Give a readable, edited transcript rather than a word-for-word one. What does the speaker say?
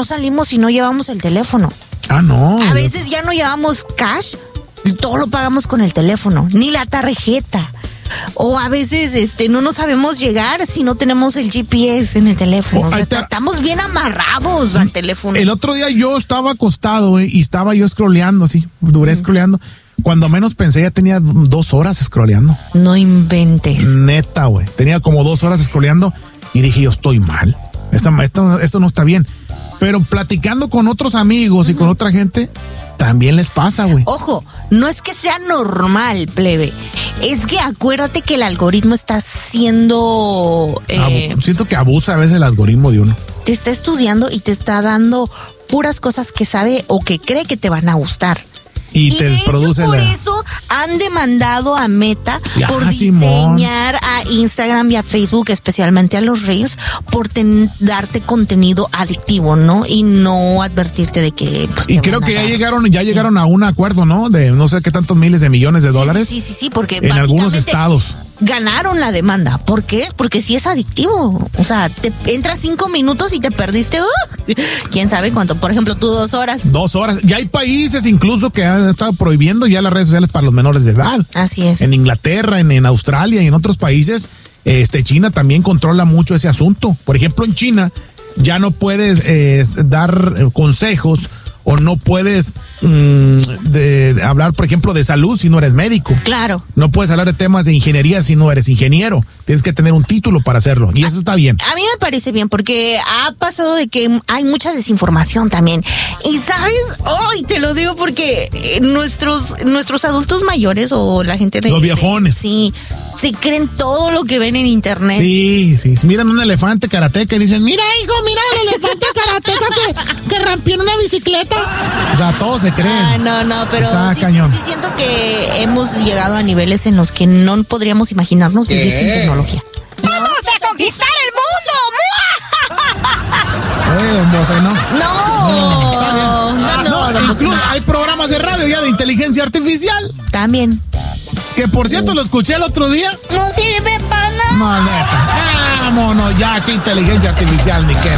no salimos y no llevamos el teléfono. Ah, no. A veces ya no llevamos cash, todo lo pagamos con el teléfono, ni la tarjeta. O a veces no nos sabemos llegar si no tenemos el GPS en el teléfono. Estamos bien amarrados al teléfono. El otro día yo estaba acostado, y estaba yo scrolleando así, duré scrolleando. Cuando menos pensé ya tenía 2 horas scrolleando. No inventes. Neta, güey. Tenía como 2 horas scrolleando y dije, yo estoy mal. Esto no está bien. Pero platicando con otros amigos y con otra gente, también les pasa, güey. Ojo, no es que sea normal, plebe. Es que acuérdate que el algoritmo está siendo... siento que abusa a veces el algoritmo de uno. Te está estudiando y te está dando puras cosas que sabe o que cree que te van a gustar. Y te de produce hecho, por eso han demandado a Meta por diseñar a Instagram y a Facebook, especialmente a los Reels, por darte contenido adictivo, ¿no? Y no advertirte de que... Pues, y creo que ya llegaron a un acuerdo, ¿no? De no sé qué tantos miles de millones de dólares. Sí, porque en algunos estados ganaron la demanda. ¿Por qué? Porque sí es adictivo. O sea, te entras 5 minutos y te perdiste, quién sabe cuánto. Por ejemplo, tú 2 horas. 2 horas. Ya hay países incluso que han estado prohibiendo ya las redes sociales para los menores de edad. Así es. En Inglaterra, en Australia y en otros países, China también controla mucho ese asunto. Por ejemplo, en China ya no puedes dar consejos o no puedes hablar, por ejemplo, de salud si no eres médico. Claro. No puedes hablar de temas de ingeniería si no eres ingeniero. Tienes que tener un título para hacerlo. Y eso está bien. A mí me parece bien porque ha pasado de que hay mucha desinformación también. Y sabes, te lo digo porque nuestros adultos mayores o la gente de... Los viejones. Sí, se creen todo lo que ven en internet. Sí. Miran un elefante karateca y dicen, mira, hijo, mira el elefante karateca que rompió en una bicicleta. O sea, todos se creen. No, pero sí siento que hemos llegado a niveles en los que no podríamos imaginarnos vivir sin tecnología. ¡Vamos a conquistar el mundo! Don Bose, No, incluso hay programas de radio ya de inteligencia artificial. También. Que por cierto lo escuché el otro día. No sirve para nada. No, neta. Vámonos ya, qué inteligencia artificial, ni qué.